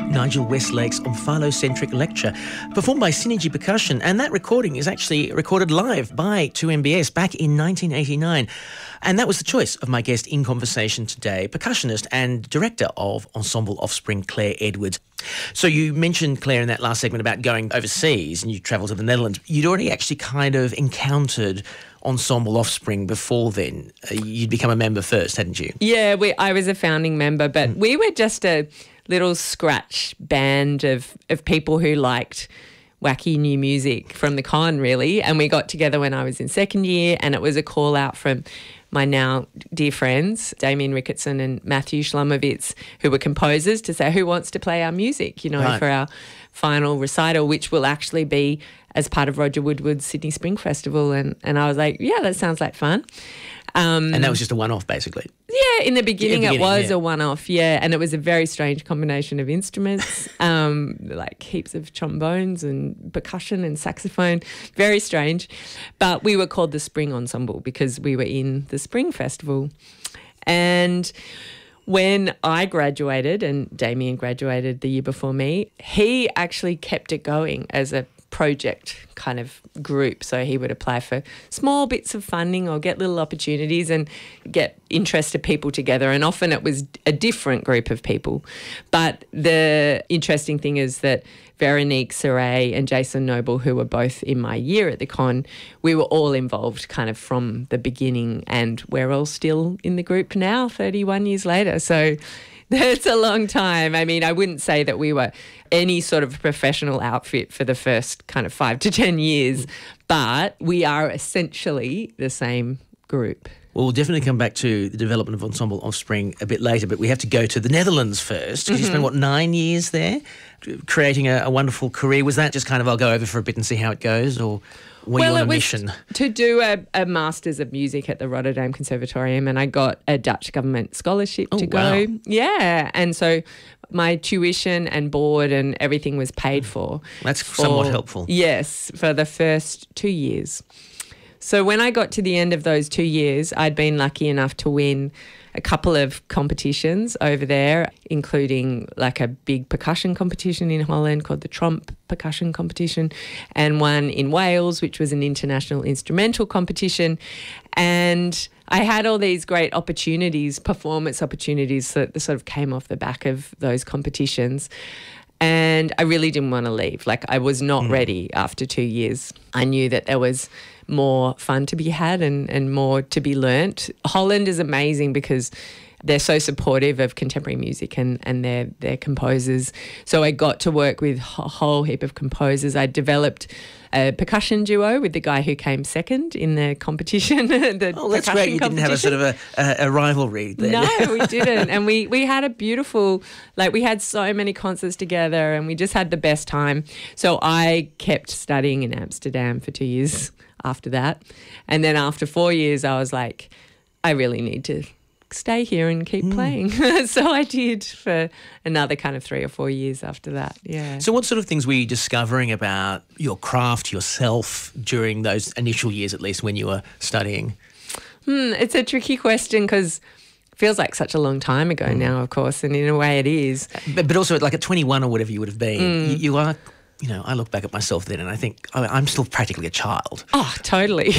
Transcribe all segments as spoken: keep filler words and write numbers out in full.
Nigel Westlake's Omphalocentric Lecture, performed by Synergy Percussion, and that recording is actually recorded live by two M B S back in nineteen eighty-nine. And that was the choice of my guest in conversation today, percussionist and director of Ensemble Offspring, Claire Edwards. So you mentioned, Claire, in that last segment about going overseas and you travelled to the Netherlands. You'd already actually kind of encountered Ensemble Offspring before then. Uh, you'd become a member first, hadn't you? Yeah, we, I was a founding member, but mm. we were just a little scratch band of, of people who liked wacky new music from the con, really. And we got together when I was in second year, and it was a call out from my now dear friends, Damien Ricketson and Matthew Schlomovitz, who were composers, to say who wants to play our music, you know, right. for our final recital, which will actually be as part of Roger Woodward's Sydney Spring Festival. And, and I was like, yeah, that sounds like fun. Um, and that was just a one-off, basically? Yeah, in the beginning, yeah, the beginning it was yeah. a one-off, yeah, and it was a very strange combination of instruments, um, like heaps of trombones and percussion and saxophone, very strange. But we were called the Spring Ensemble because we were in the Spring Festival. And when I graduated, and Damien graduated the year before me, he actually kept it going as a project kind of group. So he would apply for small bits of funding or get little opportunities and get interested people together. And often it was a different group of people. But the interesting thing is that Veronique Saray and Jason Noble, who were both in my year at the con, we were all involved kind of from the beginning, and we're all still in the group now, thirty-one years later. So it's a long time. I mean, I wouldn't say that we were any sort of professional outfit for the first kind of five to ten years, but we are essentially the same group. Well, we'll definitely come back to the development of Ensemble Offspring a bit later, but we have to go to the Netherlands first, because mm-hmm. you spent, what, nine years there creating a, a wonderful career. Was that just kind of, I'll go over for a bit and see how it goes, or were well, you on it a was mission? To do a, a Masters of Music at the Rotterdam Conservatorium, and I got a Dutch government scholarship oh, to go. Wow. Yeah, and so my tuition and board and everything was paid for. That's for, somewhat helpful. Yes, for the first two years. So when I got to the end of those two years, I'd been lucky enough to win a couple of competitions over there, including like a big percussion competition in Holland called the Tromp Percussion Competition, and one in Wales, which was an international instrumental competition. And I had all these great opportunities, performance opportunities that sort of came off the back of those competitions. And I really didn't want to leave. Like, I was not mm. ready after two years. I knew that there was more fun to be had and, and more to be learnt. Holland is amazing because they're so supportive of contemporary music and, and their, their composers. So I got to work with a whole heap of composers. I developed a percussion duo with the guy who came second in the competition. the oh, that's great. You didn't have a sort of a, a, a rivalry there. No, we didn't. And we, we had a beautiful, like we had so many concerts together and we just had the best time. So I kept studying in Amsterdam for two years after that. And then after four years, I was like, I really need to stay here and keep mm. playing. So I did for another kind of three or four years after that, yeah. So what sort of things were you discovering about your craft, yourself, during those initial years, at least, when you were studying? Hmm, it's a tricky question because it feels like such a long time ago mm. now, of course, and in a way it is. But, but also, like at twenty-one or whatever you would have been, mm. you, you are... You know, I look back at myself then and I think oh, I'm still practically a child. Oh, totally.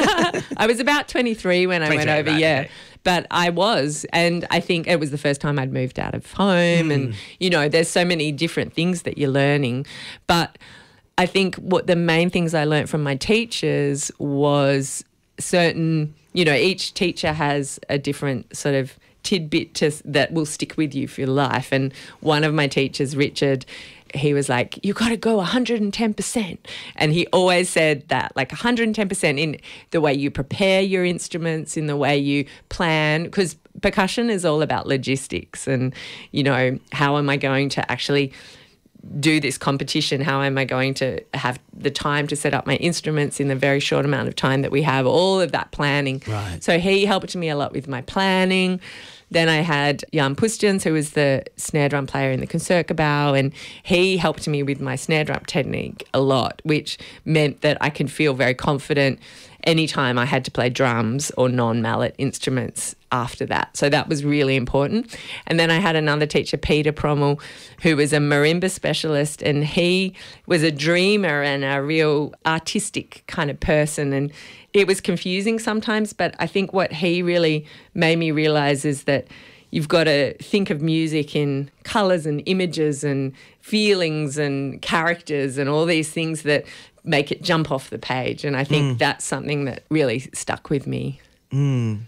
I was about twenty-three when I went over, right, yeah. Okay. But I was, and I think it was the first time I'd moved out of home mm. and, you know, there's so many different things that you're learning. But I think what the main things I learned from my teachers was certain, you know, each teacher has a different sort of tidbit to, that will stick with you for your life. And one of my teachers, Richard, he was like, you got to go one hundred ten percent. And he always said that, like one hundred ten percent in the way you prepare your instruments, in the way you plan, because percussion is all about logistics and, you know, how am I going to actually do this competition? How am I going to have the time to set up my instruments in the very short amount of time that we have? All of that planning. Right. So he helped me a lot with my planning. Then I had Jan Pustjens, who was the snare drum player in the Concertgebouw, and he helped me with my snare drum technique a lot, which meant that I could feel very confident anytime I had to play drums or non-mallet instruments after that. So that was really important. And then I had another teacher, Peter Prommel, who was a marimba specialist, and he was a dreamer and a real artistic kind of person. And it was confusing sometimes, but I think what he really made me realise is that you've got to think of music in colours and images and feelings and characters and all these things that make it jump off the page. And I think mm. that's something that really stuck with me. Mm.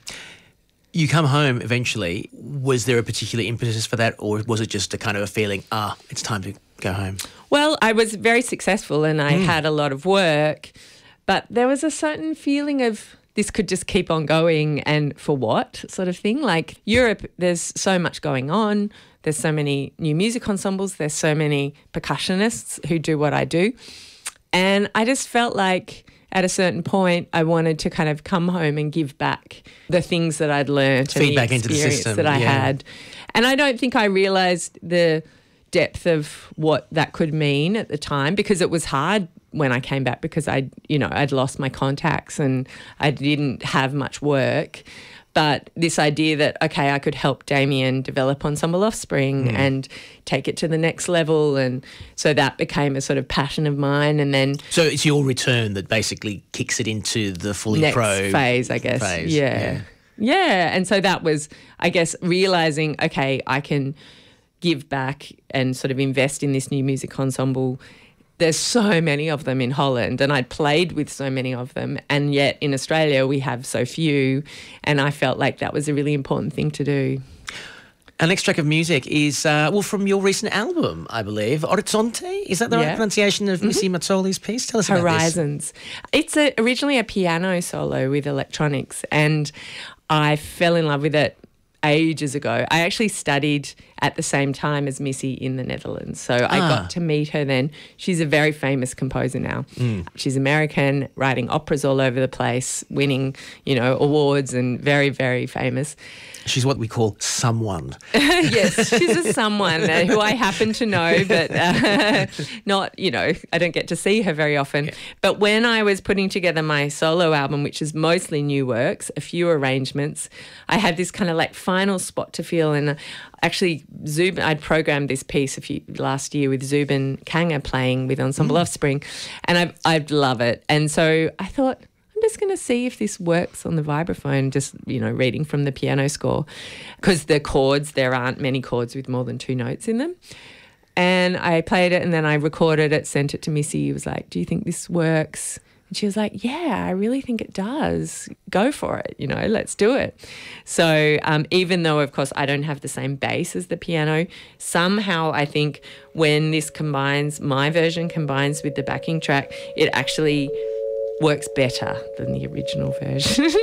You come home eventually. Was there a particular impetus for that, or was it just a kind of a feeling, ah, it's time to go home? Well, I was very successful and I mm. had a lot of work, but there was a certain feeling of this could just keep on going, and for what sort of thing. Like Europe, there's so much going on. There's so many new music ensembles. There's so many percussionists who do what I do. And I just felt like at a certain point I wanted to kind of come home and give back the things that I'd learned and the Feedback into the experience system, that I yeah. had. And I don't think I realised the depth of what that could mean at the time, because it was hard when I came back, because I, you know, I'd lost my contacts and I didn't have much work. But this idea that, okay, I could help Damien develop Ensemble Offspring mm. and take it to the next level. And so that became a sort of passion of mine. And then... So it's your return that basically kicks it into the fully next pro... phase, I guess. Phase. Yeah. yeah. Yeah. And so that was, I guess, realising, okay, I can give back and sort of invest in this new music ensemble. There's so many of them in Holland, and I'd played with so many of them, and yet in Australia we have so few, and I felt like that was a really important thing to do. Our next track of music is, uh, well, from your recent album, I believe, Orizzonte. Is that the yeah. right pronunciation of mm-hmm. Missy Mazzoli's piece? Tell us about this. Horizons. It's a, originally a piano solo with electronics, and I fell in love with it ages ago. I actually studied at the same time as Missy in the Netherlands. So I ah. got to meet her then. She's a very famous composer now. Mm. She's American, writing operas all over the place, winning, you know, awards, and very, very famous. She's what we call someone. Yes, she's a someone uh, who I happen to know, but uh, not, you know, I don't get to see her very often. Yeah. But when I was putting together my solo album, which is mostly new works, a few arrangements, I had this kind of like final spot to fill. And actually, Zubin, I'd programmed this piece a few last year with Zubin Kanga playing with Ensemble mm. Offspring, and I I love it. And so I thought, I'm just going to see if this works on the vibraphone, just, you know, reading from the piano score, because the chords, there aren't many chords with more than two notes in them. And I played it, and then I recorded it, sent it to Missy. He was like, do you think this works? And she was like, yeah, I really think it does. Go for it, you know, let's do it. So um, even though, of course, I don't have the same bass as the piano, somehow I think when this combines, my version combines with the backing track, it actually works better than the original version.